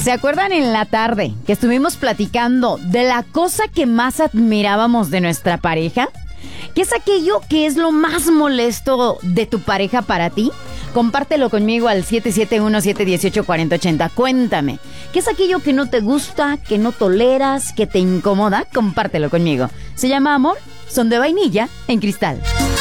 ¿Se acuerdan en la tarde que estuvimos platicando de la cosa que más admirábamos de nuestra pareja? ¿Qué es aquello que es lo más molesto de tu pareja para ti? Compártelo conmigo al 771-718-4080. Cuéntame, ¿qué es aquello que no te gusta, que no toleras, que te incomoda? Compártelo conmigo. Se llama Amor, son de vainilla en Cristal.